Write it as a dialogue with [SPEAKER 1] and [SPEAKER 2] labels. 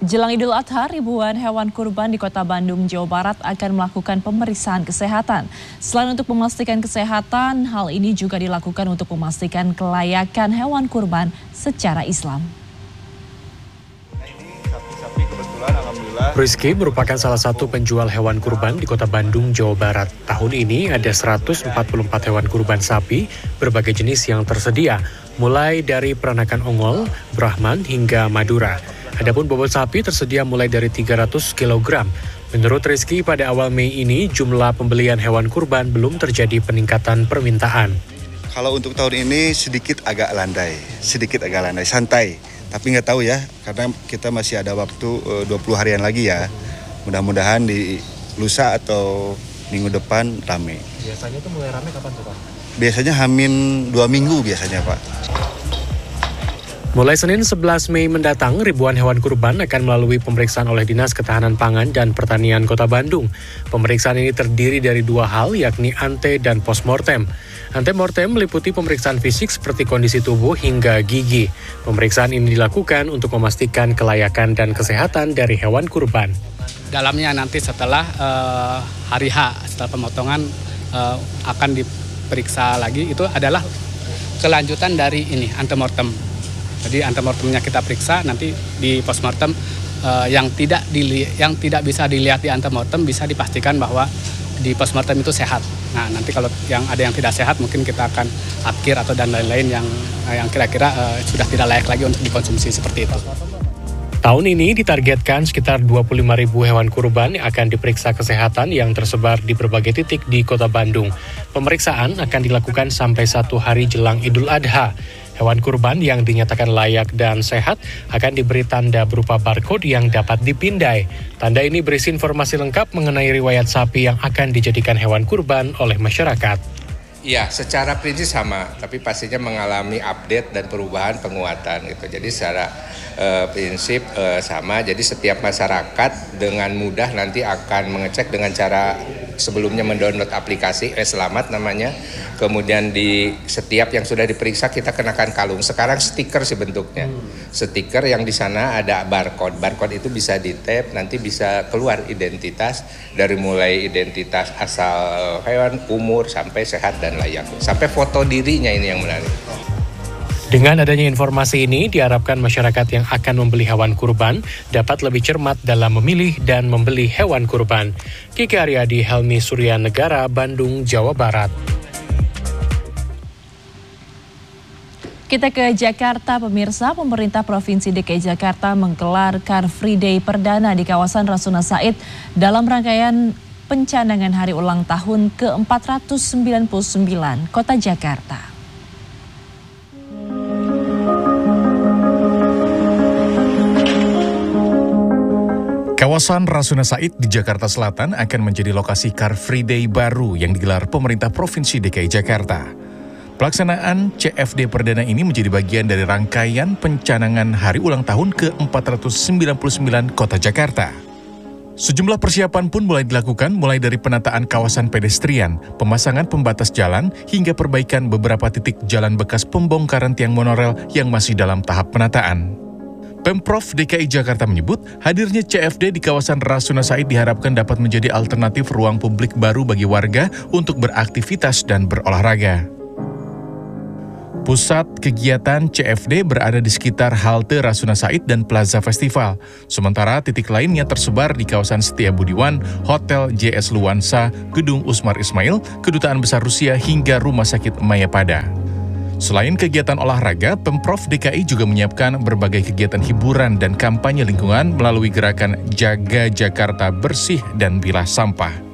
[SPEAKER 1] Jelang Idul Adha, ribuan hewan kurban di Kota Bandung, Jawa Barat akan melakukan pemeriksaan kesehatan. Selain untuk memastikan kesehatan, hal ini juga dilakukan untuk memastikan kelayakan hewan kurban secara Islam.
[SPEAKER 2] Rizky merupakan salah satu penjual hewan kurban di Kota Bandung, Jawa Barat. Tahun ini ada 144 hewan kurban sapi berbagai jenis yang tersedia, mulai dari peranakan Ongol, Brahman hingga Madura. Adapun bobot sapi tersedia mulai dari 300 kg. Menurut Rizky, pada awal Mei ini jumlah pembelian hewan kurban belum terjadi peningkatan permintaan.
[SPEAKER 3] Kalau untuk tahun ini sedikit agak landai, santai. Tapi nggak tahu ya, karena kita masih ada waktu 20 harian lagi ya. Mudah-mudahan di lusa atau minggu depan rame.
[SPEAKER 2] Biasanya tuh mulai rame kapan tuh Pak?
[SPEAKER 3] Biasanya hamin 2 minggu biasanya Pak.
[SPEAKER 2] Mulai Senin 11 Mei mendatang, ribuan hewan kurban akan melalui pemeriksaan oleh Dinas Ketahanan Pangan dan Pertanian Kota Bandung. Pemeriksaan ini terdiri dari 2 hal, yakni ante dan postmortem. Antemortem meliputi pemeriksaan fisik seperti kondisi tubuh hingga gigi. Pemeriksaan ini dilakukan untuk memastikan kelayakan dan kesehatan dari hewan kurban.
[SPEAKER 4] Dalamnya nanti setelah hari H, setelah pemotongan akan diperiksa lagi, itu adalah kelanjutan dari ini, antemortem. Jadi antemortemnya kita periksa, nanti di postmortem yang tidak bisa dilihat di antemortem bisa dipastikan bahwa di postmortem itu sehat. Nah, nanti kalau ada yang tidak sehat mungkin kita akan akhir atau dan lain-lain yang kira-kira sudah tidak layak lagi untuk dikonsumsi seperti itu.
[SPEAKER 2] Tahun ini ditargetkan sekitar 25.000 hewan kurban yang akan diperiksa kesehatan yang tersebar di berbagai titik di Kota Bandung. Pemeriksaan akan dilakukan sampai 1 hari jelang Idul Adha. Hewan kurban yang dinyatakan layak dan sehat akan diberi tanda berupa barcode yang dapat dipindai. Tanda ini berisi informasi lengkap mengenai riwayat sapi yang akan dijadikan hewan kurban oleh masyarakat.
[SPEAKER 5] Ya, secara prinsip sama, tapi pastinya mengalami update dan perubahan penguatan gitu. Jadi secara prinsip sama, jadi setiap masyarakat dengan mudah nanti akan mengecek dengan cara sebelumnya mendownload aplikasi Selamat namanya. Kemudian di setiap yang sudah diperiksa kita kenakan kalung. Sekarang stiker sih bentuknya. Stiker yang di sana ada barcode. Barcode itu bisa di-tap, nanti bisa keluar identitas dari mulai identitas asal hewan, umur sampai sehat dan layak. Sampai foto dirinya ini yang menarik.
[SPEAKER 2] Dengan adanya informasi ini, diharapkan masyarakat yang akan membeli hewan kurban dapat lebih cermat dalam memilih dan membeli hewan kurban. Kiki Aryadi, Helmi Suryanegara, Bandung, Jawa Barat.
[SPEAKER 1] Kita ke Jakarta, pemirsa. Pemerintah Provinsi DKI Jakarta menggelar Car Free Day perdana di kawasan Rasuna Said dalam rangkaian pencanangan hari ulang tahun ke-499 Kota Jakarta.
[SPEAKER 6] Kawasan Rasuna Said di Jakarta Selatan akan menjadi lokasi Car Free Day baru yang digelar pemerintah Provinsi DKI Jakarta. Pelaksanaan CFD perdana ini menjadi bagian dari rangkaian pencanangan hari ulang tahun ke-499 Kota Jakarta. Sejumlah persiapan pun mulai dilakukan, mulai dari penataan kawasan pedestrian, pemasangan pembatas jalan, hingga perbaikan beberapa titik jalan bekas pembongkaran tiang monorel yang masih dalam tahap penataan. Pemprov DKI Jakarta menyebut hadirnya CFD di kawasan Rasuna Said diharapkan dapat menjadi alternatif ruang publik baru bagi warga untuk beraktivitas dan berolahraga. Pusat kegiatan CFD berada di sekitar halte Rasuna Said dan Plaza Festival. Sementara titik lainnya tersebar di kawasan Setiabudiwan, Hotel JS Luansa, Gedung Usmar Ismail, Kedutaan Besar Rusia hingga Rumah Sakit Mayapada. Selain kegiatan olahraga, Pemprov DKI juga menyiapkan berbagai kegiatan hiburan dan kampanye lingkungan melalui gerakan Jaga Jakarta Bersih dan Pilah Sampah.